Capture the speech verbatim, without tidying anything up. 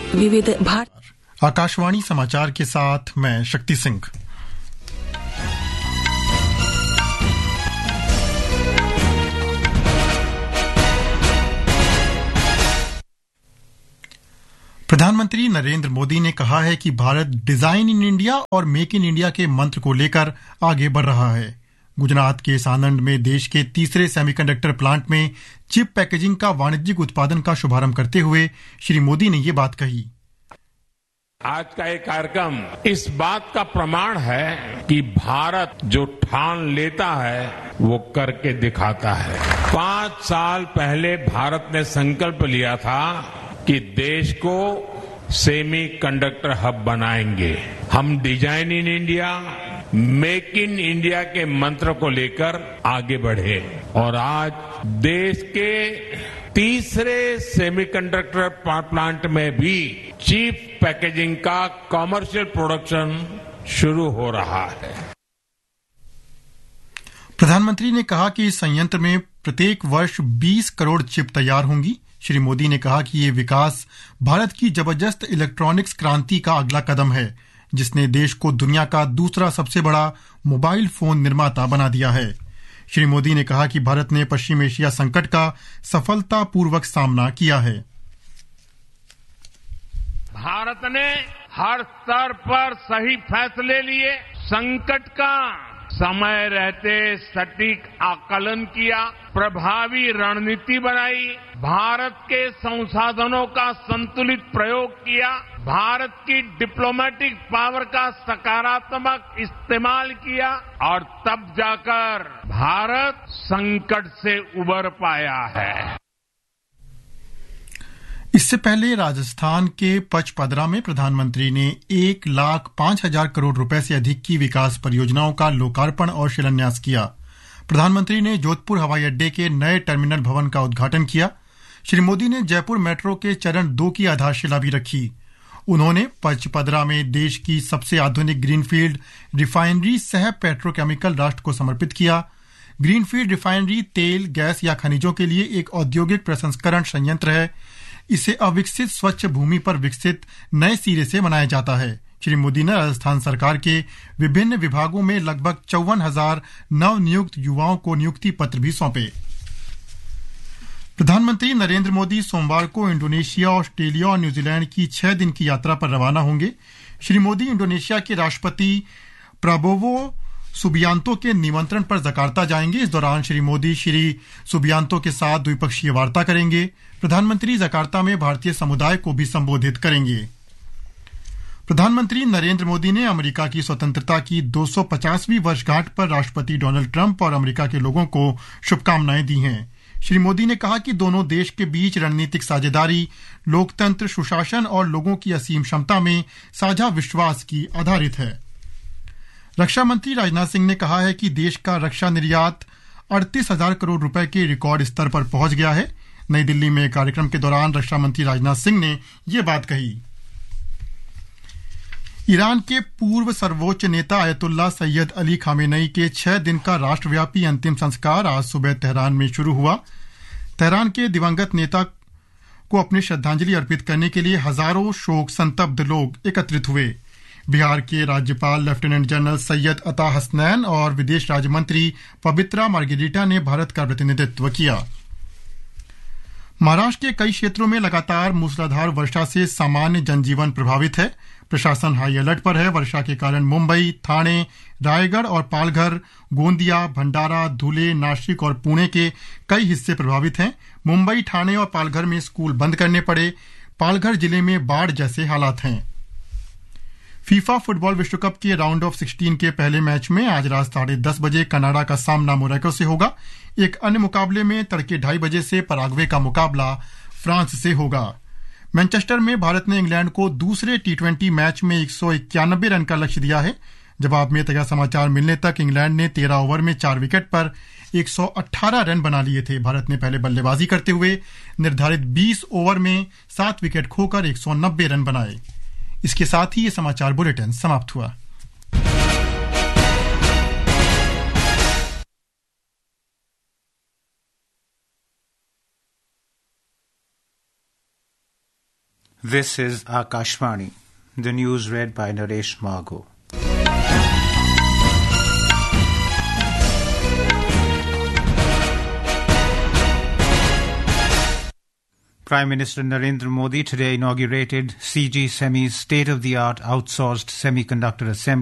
विविध भारत आकाशवाणी समाचार के साथ मैं शक्ति सिंह। प्रधानमंत्री नरेंद्र मोदी ने कहा है कि भारत डिजाइन इन इंडिया और मेक इन इंडिया के मंत्र को लेकर आगे बढ़ रहा है। गुजरात के सानंद में देश के तीसरे सेमीकंडक्टर प्लांट में चिप पैकेजिंग का वाणिज्यिक उत्पादन का शुभारंभ करते हुए श्री मोदी ने ये बात कही। आज का ये कार्यक्रम इस बात का प्रमाण है कि भारत जो ठान लेता है वो करके दिखाता है। पांच साल पहले भारत ने संकल्प लिया था कि देश को सेमी कंडक्टर हब बनाएंगे। हम design in India, make in India के मंत्र को लेकर आगे बढ़े और आज देश के तीसरे सेमीकंडक्टर प्लांट में भी चिप पैकेजिंग का कमर्शियल प्रोडक्शन शुरू हो रहा है। प्रधानमंत्री ने कहा कि इस संयंत्र में प्रत्येक वर्ष बीस करोड़ चिप तैयार होंगी। श्री मोदी ने कहा कि ये विकास भारत की जबरदस्त इलेक्ट्रॉनिक्स क्रांति का अगला कदम है, जिसने देश को दुनिया का दूसरा सबसे बड़ा मोबाइल फोन निर्माता बना दिया है। श्री मोदी ने कहा कि भारत ने पश्चिम एशिया संकट का सफलतापूर्वक सामना किया है। भारत ने हर स्तर पर सही फैसले लिए, संकट का समय रहते सटीक आकलन किया, प्रभावी रणनीति बनाई, भारत के संसाधनों का संतुलित प्रयोग किया, भारत की डिप्लोमेटिक पावर का सकारात्मक इस्तेमाल किया और तब जाकर भारत संकट से उबर पाया है। इससे पहले राजस्थान के पचपदरा में प्रधानमंत्री ने एक लाख पांच हजार करोड़ रुपए से अधिक की विकास परियोजनाओं का लोकार्पण और शिलान्यास किया। प्रधानमंत्री ने जोधपुर हवाई अड्डे के नए टर्मिनल भवन का उद्घाटन किया। श्री मोदी ने जयपुर मेट्रो के चरण दो की आधारशिला भी रखी। उन्होंने पचपदरा में देश की सबसे आधुनिक ग्रीनफील्ड रिफाइनरी सह पेट्रोकेमिकल राष्ट्र को समर्पित किया। ग्रीनफील्ड रिफाइनरी तेल, गैस या खनिजों के लिए एक औद्योगिक प्रसंस्करण संयंत्र है। इसे अविकसित स्वच्छ भूमि पर विकसित नए सिरे से बनाया जाता है। श्री मोदी ने राजस्थान सरकार के विभिन्न विभागों में लगभग चौवन हजार नव नियुक्त युवाओं को नियुक्ति पत्र भी सौंपे। प्रधानमंत्री नरेंद्र मोदी सोमवार को इंडोनेशिया, ऑस्ट्रेलिया और न्यूजीलैंड की छह दिन की यात्रा पर रवाना होंगे। श्री मोदी इंडोनेशिया के राष्ट्रपति प्राबोवो सुबियांतो के निमंत्रण पर जकार्ता जाएंगे। इस दौरान श्री मोदी श्री सुबियांतो के साथ द्विपक्षीय वार्ता करेंगे। प्रधानमंत्री जकार्ता में भारतीय समुदाय को भी संबोधित करेंगे। प्रधानमंत्री नरेंद्र मोदी ने अमेरिका की स्वतंत्रता की दो सौ पचासवीं वर्षगांठ पर राष्ट्रपति डोनाल्ड ट्रंप और अमेरिका के लोगों को शुभकामनाएं दी हैं। श्री मोदी ने कहा कि दोनों देश के बीच रणनीतिक साझेदारी लोकतंत्र, सुशासन और लोगों की असीम क्षमता में साझा विश्वास की आधारित है। रक्षा मंत्री राजनाथ सिंह ने कहा है कि देश का रक्षा निर्यात अड़तीस हजार करोड़ रुपए के रिकॉर्ड स्तर पर पहुंच गया है। नई दिल्ली में एक कार्यक्रम के दौरान रक्षा मंत्री राजनाथ सिंह ने ये बात कही। ईरान के पूर्व सर्वोच्च नेता आयतुल्लाह सैयद अली खामेनेई के छह दिन का राष्ट्रव्यापी अंतिम संस्कार आज सुबह तेहरान में शुरू हुआ। तेहरान के दिवंगत नेता को अपनी श्रद्धांजलि अर्पित करने के लिए हजारों शोक संतप्त लोग एकत्रित हुए। बिहार के राज्यपाल लेफ्टिनेंट जनरल सैयद अता हसनैन और विदेश राज्य मंत्री पवित्रा मार्गेरिटा ने भारत का प्रतिनिधित्व किया। महाराष्ट्र के कई क्षेत्रों में लगातार मूसलाधार वर्षा से सामान्य जनजीवन प्रभावित है। प्रशासन हाई अलर्ट पर है। वर्षा के कारण मुंबई, थाने, रायगढ़ और पालघर, गोंदिया, भंडारा, धुले, नासिक और पुणे के कई हिस्से प्रभावित हैं। मुंबई, ठाणे और पालघर में स्कूल बंद करने पड़े। पालघर जिले में बाढ़ जैसे हालात हैं। फीफा फुटबॉल विश्व कप के राउंड ऑफ सिक्सटीन के पहले मैच में आज रात साढ़े दस बजे कनाडा का सामना मोरक्को से होगा। एक अन्य मुकाबले में तड़के ढाई बजे से पराग्वे का मुकाबला फ्रांस से होगा। मैनचेस्टर में भारत ने इंग्लैंड को दूसरे टी ट्वेंटी मैच में एक सौ इक्यानबे रन का लक्ष्य दिया है। जवाब में ताजा समाचार मिलने तक इंग्लैंड ने तेरह ओवर में चार विकेट पर एक सौ अठारह रन बना लिए थे। भारत ने पहले बल्लेबाजी करते हुए निर्धारित बीस ओवर में सात विकेट खोकर एक सौ नब्बे रन बनाए। इसके साथ ही ये समाचार बुलेटिन समाप्त हुआ। This is Akashvani. The news read by Naresh Margo. Prime Minister Narendra Modi today inaugurated C G Semi's state-of-the-art outsourced semiconductor assembly